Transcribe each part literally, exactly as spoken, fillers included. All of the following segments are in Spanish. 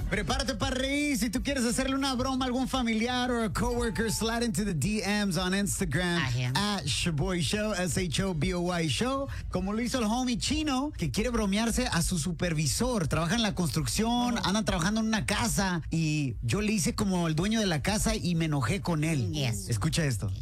Prepárate para reír. Si tú quieres hacerle una broma a algún familiar o a coworker, slide into the D Ms on Instagram at Shaboy Show, S H O B O Y Show. Como lo hizo el homie Chino, que quiere bromearse a su supervisor. Trabaja en la construcción, oh. anda trabajando en una casa y yo le hice como el dueño de la casa y me enojé con él. Yes. Escucha esto.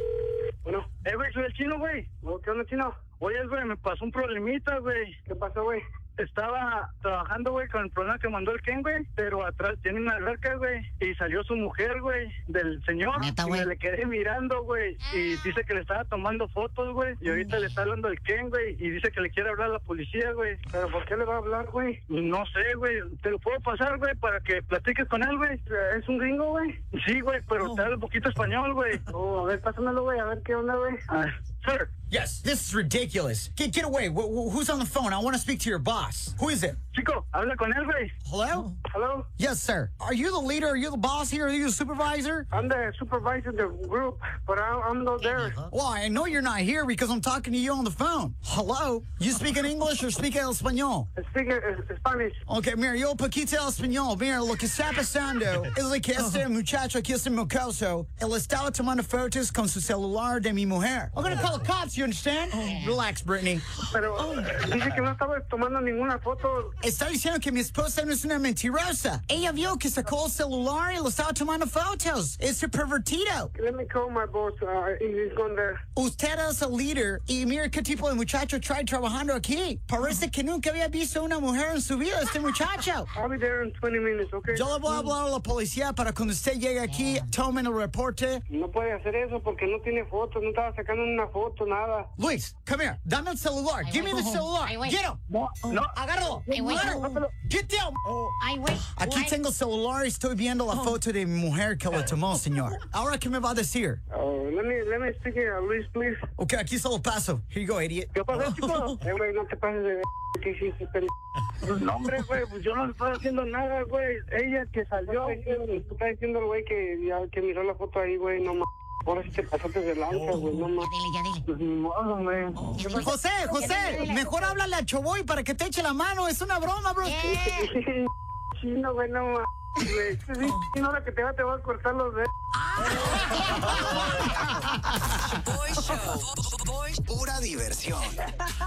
Bueno, eh, güey, soy el Chino, güey. ¿Qué onda, Chino? Oye, güey, me pasó un problemita, güey. ¿Qué pasó, güey? Estaba trabajando, güey, con el problema que mandó el Ken, güey, pero atrás tiene una alberca, güey, y salió su mujer, güey, del señor. Neta, y me le quedé mirando, güey, y dice que le estaba tomando fotos, güey, y ahorita le está hablando el Ken, güey, y dice que le quiere hablar a la policía, güey. ¿Pero por qué le va a hablar, güey? No sé, güey, te lo puedo pasar, güey, para que platiques con él, güey. ¿Es un gringo, güey? Sí, güey, pero oh. te habla un poquito español, güey. Oh, a ver, pásamelo, güey, a ver qué onda, güey. Ah, sir. Yes, this is ridiculous. Get, get away. Wh- wh- who's on the phone? I want to speak to your boss. Who is it? Chico, habla con él, güey. Hello? Hello? Yes, sir. Are you the leader? Are you the boss here? Are you the supervisor? I'm the supervisor of the group, but I, I'm not there. Well, I know you're not here because I'm talking to you on the phone. Hello? You speak in English or speak el español? Speak uh, Spanish. Okay, mira, yo poquito el español. Mira, lo que está pasando es de que este muchacho aquí, este mocoso, él estaba tomando fotos con su celular de mi mujer. I'm gonna call the cops, you understand? Relax, Brittany. Pero oh. dice que no estaba tomando ninguna foto. Está diciendo que mi esposa no es una mentirosa. Ella vio que sacó el celular y lo estaba tomando fotos. Es un pervertido. Let me call my boss. Uh, he's gone there. Usted es el líder y mira qué tipo de muchacho trae trabajando aquí. Parece que nunca había visto una mujer en su vida, este muchacho. I'll be there in twenty minutes, okay? Yo le voy a hablar a la policía para cuando usted llegue aquí, tomen el reporte. No puede hacer eso porque no tiene fotos, no estaba sacando una foto, nada. Luis, come here. Dame el celular. Ay, Give me the celular. Ay, Get him. No, no. Agárralo. Ay, güey. Agárralo. Get down. Ay, güey. Aquí Güey. tengo el celular y estoy viendo la foto de mi mujer que le tomó, señor. Ahora, ¿qué me va a decir? Oh, let me, let me speak here, Luis, please. Ok, aquí se lo paso. Here you go, idiot. ¿Qué pasó, chico? Eh, güey, no te pases de... ¿Qué hiciste, pendejo? Pues no, hombre, güey, pues yo no le estoy haciendo nada, güey. Ella que salió, está diciendo el güey que, ya, que miró la foto ahí, güey, no mames. Ahora sí te pasaste de lanza, güey, no mames. Ya dile, ya dile. Pues ni modo, güey. José, José, mejor háblale a Choboy para que te eche la mano. Es una broma, bro. Eh. Chino, güey, no mames, güey. Sí, chino, ahora que te va, te va a cortar los dedos. Boy Show. Boy, pura diversión.